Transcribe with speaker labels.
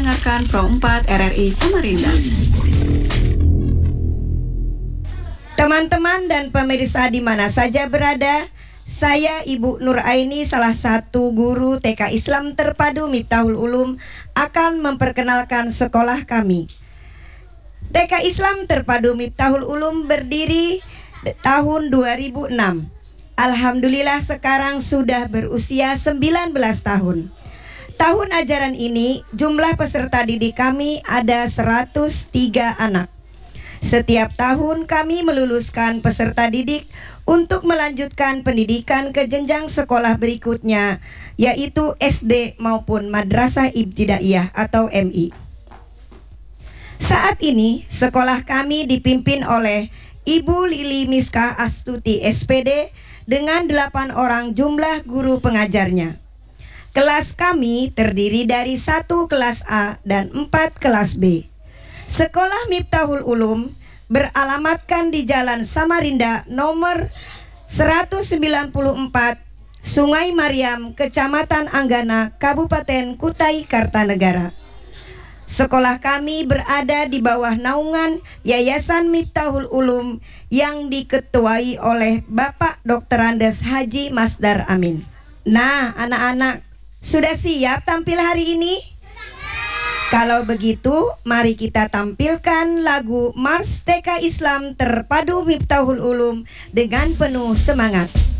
Speaker 1: mendengarkan Pro 4 RRI Samarinda.
Speaker 2: Teman-teman dan pemirsa di mana saja berada, saya Ibu Nur Aini, salah satu guru TK Islam Terpadu Miftahul Ulum, akan memperkenalkan sekolah kami. TK Islam Terpadu Miftahul Ulum berdiri tahun 2006. Alhamdulillah sekarang sudah berusia 19 tahun. Tahun ajaran ini jumlah peserta didik kami ada 103 anak. Setiap tahun kami meluluskan peserta didik untuk melanjutkan pendidikan ke jenjang sekolah berikutnya, yaitu SD maupun Madrasah Ibtidaiyah atau MI. Saat ini sekolah kami dipimpin oleh Ibu Lili Miskah Astuti SPD dengan 8 orang jumlah guru pengajarnya. Kelas kami terdiri dari 1 kelas A dan 4 kelas B. Sekolah Miftahul Ulum beralamatkan di Jalan Samarinda nomor 194, Sungai Mariam, Kecamatan Anggana, Kabupaten Kutai Kartanegara. Sekolah kami berada di bawah naungan Yayasan Miftahul Ulum yang diketuai oleh Bapak Dr. Andes Haji Masdar Amin. Nah, anak-anak, sudah siap tampil hari ini? Kalau begitu, mari kita tampilkan lagu Mars TK Islam Terpadu Miftahul Ulum dengan penuh semangat.